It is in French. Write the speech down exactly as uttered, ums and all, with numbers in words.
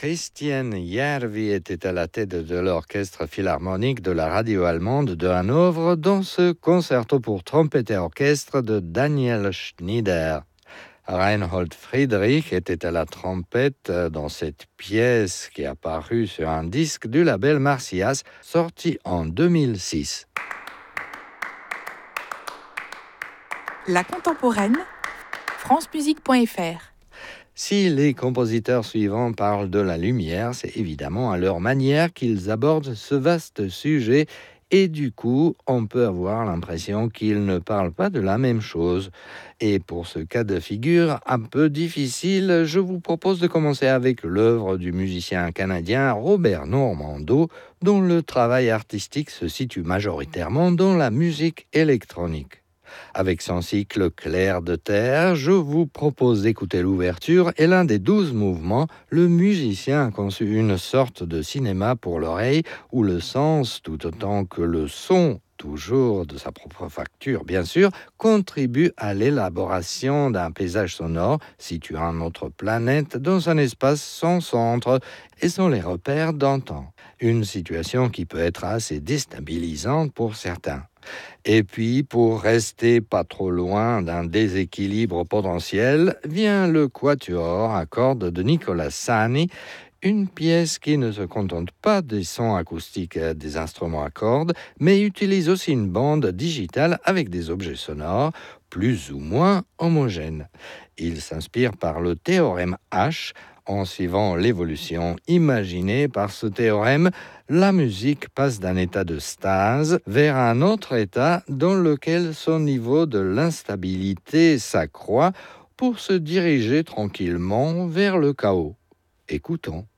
Christian Järvi était à la tête de l'orchestre philharmonique de la radio allemande de Hanovre dans ce concerto pour trompette et orchestre de Daniel Schnyder. Reinhold Friedrich était à la trompette dans cette pièce qui est apparue sur un disque du label Marsyas, sorti en deux mille six. La contemporaine, francemusique point f r. Si les compositeurs suivants parlent de la lumière, c'est évidemment à leur manière qu'ils abordent ce vaste sujet et du coup, on peut avoir l'impression qu'ils ne parlent pas de la même chose. Et pour ce cas de figure un peu difficile, je vous propose de commencer avec l'œuvre du musicien canadien Robert Normando, dont le travail artistique se situe majoritairement dans la musique électronique. Avec son cycle Clair de terre, je vous propose d'écouter l'ouverture et l'un des douze mouvements. Le musicien a conçu une sorte de cinéma pour l'oreille où le sens, tout autant que le son, toujours de sa propre facture bien sûr, contribue à l'élaboration d'un paysage sonore situant notre planète dans un espace sans centre et sans les repères d'antan. Une situation qui peut être assez déstabilisante pour certains. Et puis, pour rester pas trop loin d'un déséquilibre potentiel, vient le quatuor à cordes de Nicolas Sani, une pièce qui ne se contente pas des sons acoustiques des instruments à cordes, mais utilise aussi une bande digitale avec des objets sonores plus ou moins homogènes. Il s'inspire par le théorème H. En suivant l'évolution imaginée par ce théorème, la musique passe d'un état de stase vers un autre état dans lequel son niveau de l'instabilité s'accroît pour se diriger tranquillement vers le chaos. Écoutons.